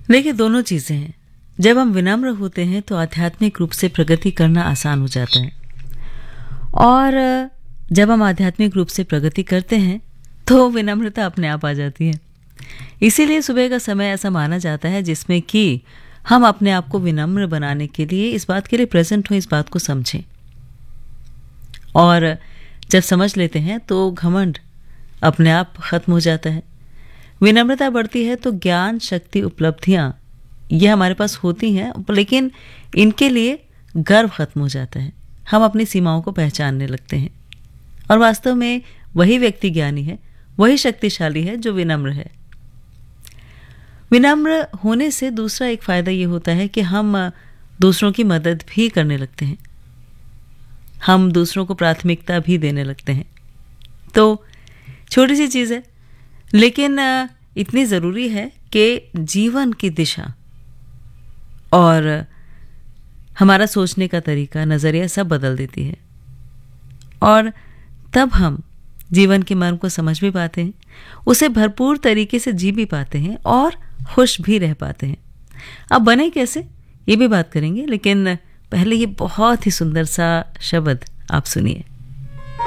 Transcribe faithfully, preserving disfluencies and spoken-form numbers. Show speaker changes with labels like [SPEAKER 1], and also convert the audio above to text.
[SPEAKER 1] देखिए, दोनों चीज़ें हैं। जब हम विनम्र होते हैं तो आध्यात्मिक रूप से प्रगति करना आसान हो जाता है, और जब हम आध्यात्मिक रूप से प्रगति करते हैं तो विनम्रता अपने आप आ जाती है। इसीलिए सुबह का समय ऐसा माना जाता है जिसमें कि हम अपने आप को विनम्र बनाने के लिए, इस बात के लिए प्रेजेंट हों, इस बात को समझें। और जब समझ लेते हैं तो घमंड अपने आप खत्म हो जाता है। विनम्रता बढ़ती है तो ज्ञान, शक्ति, उपलब्धियां ये हमारे पास होती हैं, लेकिन इनके लिए गर्व खत्म हो जाता है। हम अपनी सीमाओं को पहचानने लगते हैं, और वास्तव में वही व्यक्ति ज्ञानी है, वही शक्तिशाली है जो विनम्र है। विनम्र होने से दूसरा एक फायदा ये होता है कि हम दूसरों की मदद भी करने लगते हैं, हम दूसरों को प्राथमिकता भी देने लगते हैं। तो छोटी सी चीज़ है, लेकिन इतनी ज़रूरी है कि जीवन की दिशा और हमारा सोचने का तरीका, नज़रिया सब बदल देती है, और तब हम जीवन के मर्म को समझ भी पाते हैं, उसे भरपूर तरीके से जी भी पाते हैं और खुश भी रह पाते हैं। अब बने कैसे, ये भी बात करेंगे, लेकिन पहले ये बहुत ही सुंदर सा शब्द आप सुनिए।